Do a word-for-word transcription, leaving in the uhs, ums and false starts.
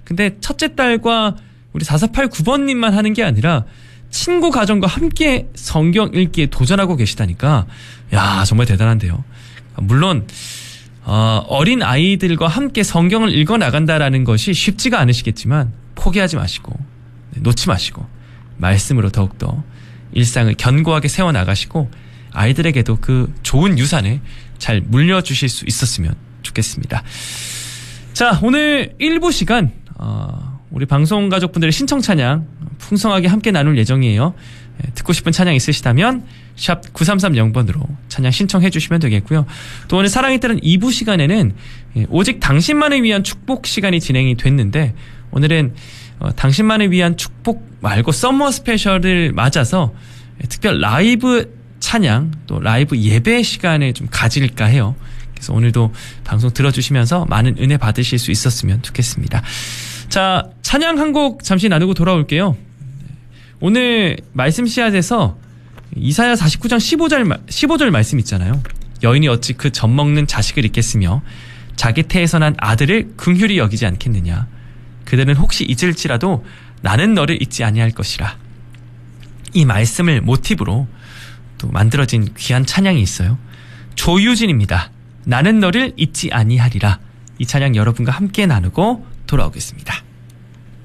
근데 첫째 딸과 우리 사사팔구 번님만 하는 게 아니라 친구 가정과 함께 성경 읽기에 도전하고 계시다니까 야 정말 대단한데요. 물론 어, 어린 아이들과 함께 성경을 읽어나간다라는 것이 쉽지가 않으시겠지만 포기하지 마시고 놓지 마시고 말씀으로 더욱더 일상을 견고하게 세워나가시고 아이들에게도 그 좋은 유산을 잘 물려주실 수 있었으면 좋겠습니다. 자, 오늘 일부 시간 어, 우리 방송 가족분들의 신청 찬양 풍성하게 함께 나눌 예정이에요. 듣고 싶은 찬양 있으시다면 샵 구삼삼공 번으로 찬양 신청해 주시면 되겠고요. 또 오늘 사랑의 딸은 이 부 시간에는 오직 당신만을 위한 축복 시간이 진행이 됐는데 오늘은 어, 당신만을 위한 축복 말고 썸머 스페셜을 맞아서 특별 라이브 찬양 또 라이브 예배 시간을 좀 가질까 해요. 그래서 오늘도 방송 들어주시면서 많은 은혜 받으실 수 있었으면 좋겠습니다. 자, 찬양 한 곡 잠시 나누고 돌아올게요. 오늘 말씀 씨앗에서 이사야 사십구 장 십오 절, 십오 절 말씀 있잖아요. 여인이 어찌 그 젖먹는 자식을 잊겠으며 자기 태에서 난 아들을 긍휼히 여기지 않겠느냐. 그들은 혹시 잊을지라도 나는 너를 잊지 아니할 것이라. 이 말씀을 모티브로 또 만들어진 귀한 찬양이 있어요. 조유진입니다. 나는 너를 잊지 아니하리라. 이 찬양 여러분과 함께 나누고 돌아오겠습니다.